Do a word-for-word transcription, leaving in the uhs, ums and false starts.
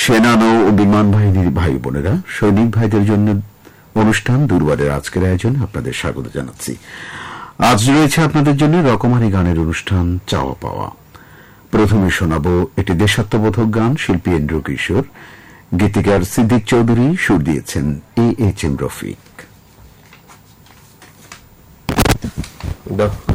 সেনা নৌ ও বিমান বাহিনীর ভাই বোনেরা, সৈনিক ভাইদের জন্য অনুষ্ঠান দুর্বারের আজকের আয়োজনে আপনাদের স্বাগত জানাচ্ছি। আজ রয়েছে আপনাদের জন্য রকমারি গানের অনুষ্ঠান চাওয়া পাওয়া। প্রথমে শোনাব এটি দেশাত্মবোধক গান, শিল্পী এন্ড্র কিশোর, গীতিকার সিদ্দিক চৌধুরী, সুর দিয়েছেন এ এইচ এম রফিক।